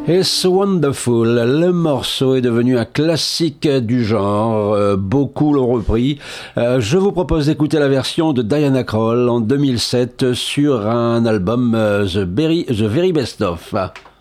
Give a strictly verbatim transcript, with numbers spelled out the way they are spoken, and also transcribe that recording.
It's Wonderful, le morceau est devenu un classique du genre, euh, beaucoup l'ont repris. Euh, je vous propose d'écouter la version de Diana Krall en deux mille sept sur un album euh, The, Very, The Very Best Of.